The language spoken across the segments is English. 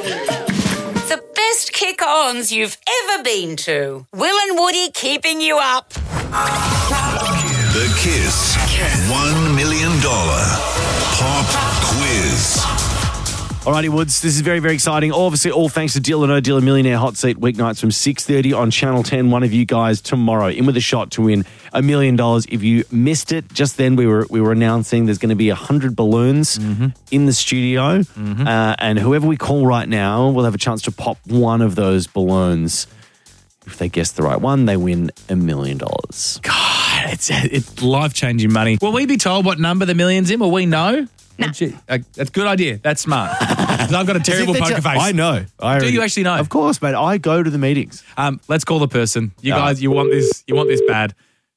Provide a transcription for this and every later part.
The best kick-ons you've ever been to. Will and Woody keeping you up. The Kiss $1 million Pop Quiz. Alrighty, Woods, this is very, very exciting. Obviously, all thanks to Deal or No Deal, a Millionaire Hot Seat weeknights from 6:30 on Channel 10. One of you guys tomorrow in with a shot to win $1 million. If you missed it, just then we were announcing there's going to be 100 balloons in the studio. And whoever we call right now will have a chance to pop one of those balloons. If they guess the right one, they win $1 million. God, it's life-changing money. Will we be told what number the million's in? Will we know? No. That's a good idea. That's smart. 'Cause I've got a terrible poker face. I know. Do you actually know? Of course, mate. I go to the meetings. Let's call the person. You guys, you want this bad.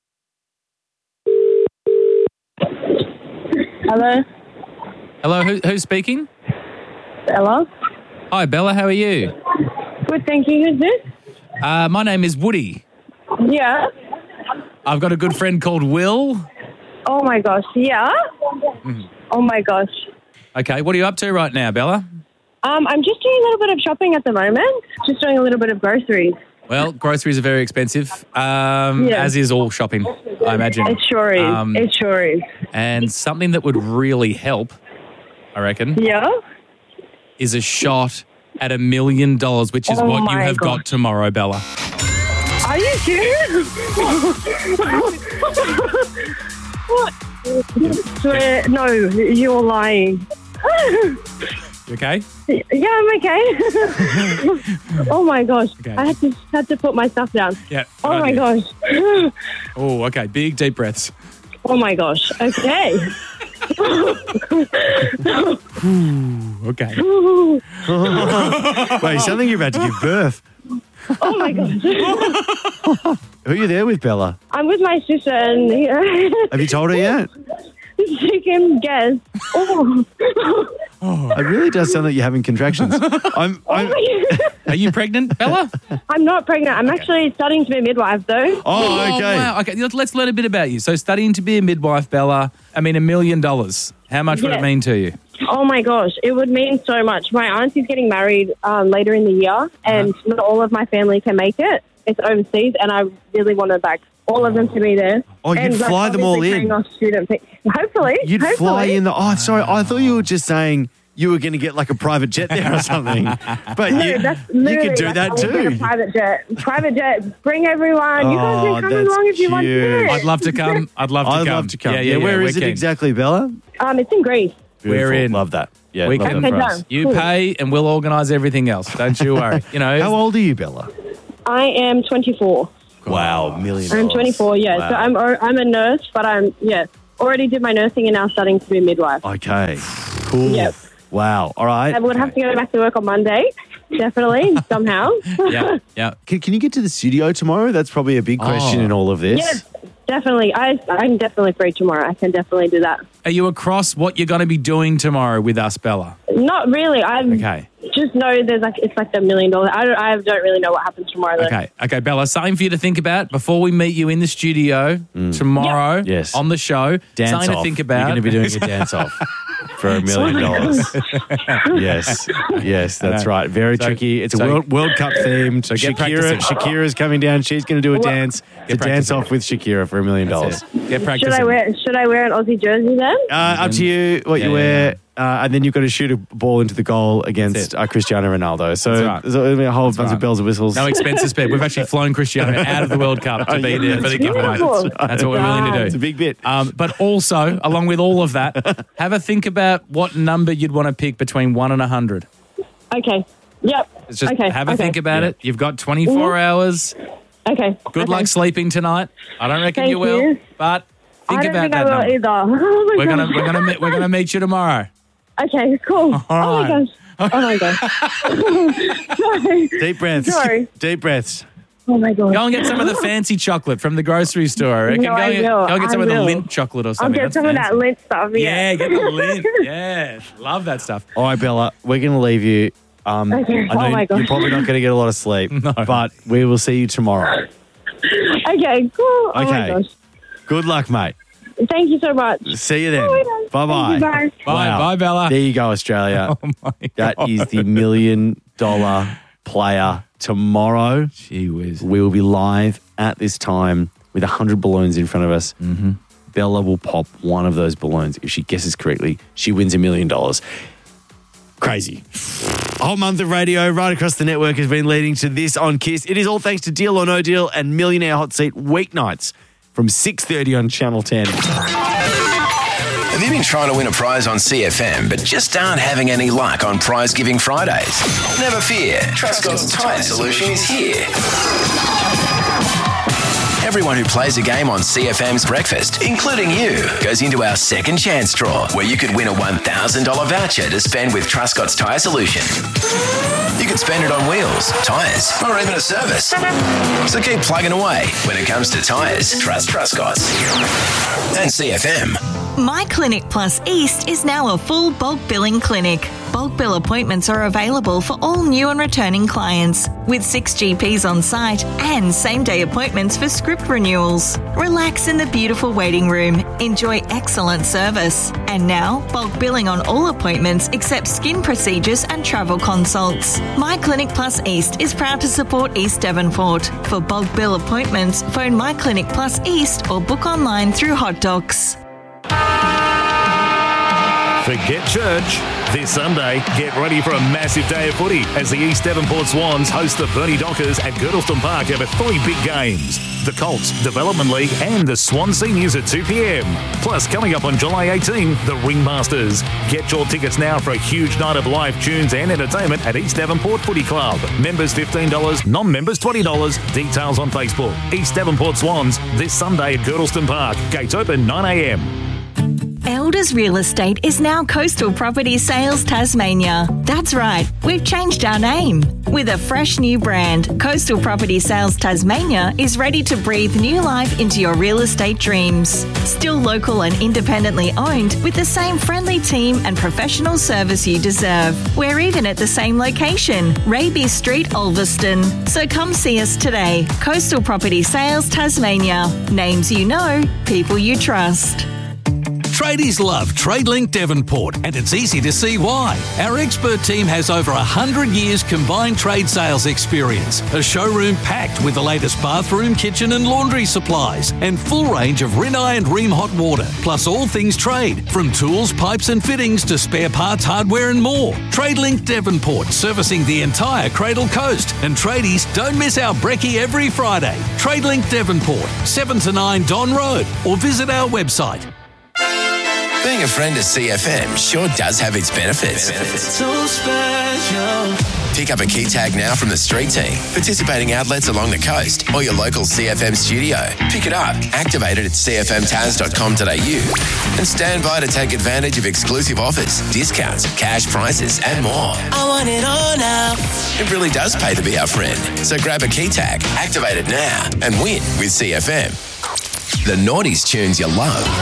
Hello? Hello, who's speaking? Bella? Hi, Bella. How are you? Good, thank you. Who's this? My name is Woody. Yeah. I've got a good friend called Will. Oh, my gosh. Yeah? Oh, my gosh. Okay, what are you up to right now, Bella? I'm just doing a little bit of shopping at the moment. Just doing a little bit of groceries. Well, groceries are very expensive, as is all shopping, I imagine. It sure is. It sure is. And something that would really help, I reckon, Yeah? is a shot at $1 million, which is what you have got tomorrow, Bella. Are you serious? What? Swear, no, you're lying. You okay? Yeah, I'm okay. Oh my gosh. Okay. I had to put my stuff down. Yeah. Oh my gosh. Oh, okay. Big, deep breaths. Oh my gosh. Okay. Okay. Wait, you sound like you're about to give birth. Oh my gosh. Who are you there with, Bella? I'm with my sister and Have you told her yet? she can guess. Oh. It really does sound like you're having contractions. Are you pregnant, Bella? I'm not pregnant. I'm actually studying to be a midwife though. Oh, okay. Wow. Okay, let's learn a bit about you. So studying to be a midwife, Bella, I mean $1 million. How much would it mean to you? Oh my gosh, it would mean so much. My auntie's getting married later in the year and not all of my family can make it. It's overseas and I really want all of them to be there. Oh, you'd fly them all in? Hopefully. You'd fly in the... Oh, sorry. I thought you were just saying you were going to get like a private jet there or something. But you could do that too. Private jet. Bring everyone. You guys can come along if you want to. I'd love to come. I'd love to come. Yeah, where is it exactly, Bella? It's in Greece. We're in. Love that. Yeah, we love can. that for us. You pay and we'll organise everything else. Don't you worry. You know. How old are you, Bella? I am 24. Wow, $1 million. I'm 24, yeah. Wow. So I'm a nurse, but already did my nursing and now studying to be a midwife. Okay, cool. Yep. Wow, all right. I would have to go back to work on Monday, definitely, somehow. Yeah. Can you get to the studio tomorrow? That's probably a big question in all of this. Yes, definitely. I'm definitely free tomorrow. I can definitely do that. Are you across what you're going to be doing tomorrow with us, Bella? Not really. Okay. Just know it's like $1 million. I don't really know what happens tomorrow. Though. Okay, Bella. Something for you to think about before we meet you in the studio tomorrow. Yes. On the show. Dance something off. to think about. You're going to be doing a dance off for $1 million. Yes, that's right. Very tricky. It's a World Cup themed. So get practicing. Shakira's coming down. She's going to do a dance. It's a dance off with Shakira for $1 million. Get practicing. Should I wear an Aussie jersey then? Up to you what you wear. And then you've got to shoot a ball into the goal against Cristiano Ronaldo. So there's a whole bunch of bells and whistles. No expenses spared. We've actually flown Cristiano out of the World Cup to be there for the giveaway. That's what we're willing to do. It's a big bit. But also, along with all of that, have a think about what number you'd want to pick between 1 and 100. Okay. Yep. Just have a think about it. You've got 24 hours. Okay. Good luck sleeping tonight. I don't reckon you will, but think about that I number. don't think I will either. We're gonna meet you tomorrow. Okay, cool. All right. Oh my gosh. Sorry. Deep breaths. Sorry. Deep breaths. Oh my god. Go and get some of the fancy chocolate from the grocery store. I reckon. No, I will. Go and get some of the will. Lindt chocolate or I'll something. get some of that Lindt stuff. Yeah, get the Lindt. Yeah, love that stuff. All right, Bella, we're going to leave you. Okay. I know Oh my gosh. you're probably not going to get a lot of sleep, but we will see you tomorrow. Okay, cool. Oh my Okay. gosh. Good luck, mate. Thank you so much. See you then. Bye-bye. Thank you, bye. Bye, Bella. There you go, Australia. Oh my That God. is the $1 million player tomorrow. Gee whiz. We will be live at this time with 100 balloons in front of us. Mm-hmm. Bella will pop one of those balloons. If she guesses correctly, she wins $1 million. Crazy. A whole month of radio right across the network has been leading to this on KISS. It is all thanks to Deal or No Deal and Millionaire Hot Seat weeknights from 6:30 on Channel 10. Have you been trying to win a prize on CFM but just aren't having any luck on Prize Giving Fridays? Never fear, Trustcott's Tyre Solution is here. Everyone who plays a game on CFM's Breakfast, including you, goes into our second chance draw where you could win a $1,000 voucher to spend with Trustcott's Tyre Solution. You could spend it on wheels, tyres, or even a service. So keep plugging away. When it comes to tyres, trust Trustcott's. And CFM. My Clinic Plus East is now a full bulk billing clinic. Bulk bill appointments are available for all new and returning clients, with 6 GPs on site and same-day appointments for script renewals. Relax in the beautiful waiting room. Enjoy excellent service. And now, bulk billing on all appointments except skin procedures and travel consults. My Clinic Plus East is proud to support East Devonport. For bulk bill appointments, phone My Clinic Plus East or book online through Hot Docs. Forget church. This Sunday, get ready for a massive day of footy as the East Devonport Swans host the Burnie Dockers at Girdleston Park over 3 big games. The Colts, Development League and the Swan Seniors at 2 p.m. Plus, coming up on July 18, the Ringmasters. Get your tickets now for a huge night of live tunes and entertainment at East Devonport Footy Club. Members $15, non-members $20. Details on Facebook. East Devonport Swans, this Sunday at Girdleston Park. Gates open 9 a.m. Elders Real Estate is now Coastal Property Sales Tasmania. That's right, we've changed our name. With a fresh new brand, Coastal Property Sales Tasmania is ready to breathe new life into your real estate dreams. Still local and independently owned, with the same friendly team and professional service you deserve. We're even at the same location, Raby Street, Ulverston. So come see us today. Coastal Property Sales Tasmania. Names you know, people you trust. Tradies love TradeLink Devonport, and it's easy to see why. Our expert team has over 100 years combined trade sales experience, a showroom packed with the latest bathroom, kitchen and laundry supplies, and full range of Rinnai and Ream hot water, plus all things trade, from tools, pipes and fittings to spare parts, hardware and more. TradeLink Devonport, servicing the entire Cradle Coast. And tradies, don't miss our brekkie every Friday. TradeLink Devonport, 7 to 9 Don Road, or visit our website. Being a friend of CFM sure does have its benefits. So special. Pick up a key tag now from the street team, participating outlets along the coast, or your local CFM studio. Pick it up, activate it at cfmtaz.com.au, and stand by to take advantage of exclusive offers, discounts, cash prices, and more. I want it all now. It really does pay to be our friend. So grab a key tag, activate it now, and win with CFM. The Naughties tunes you love.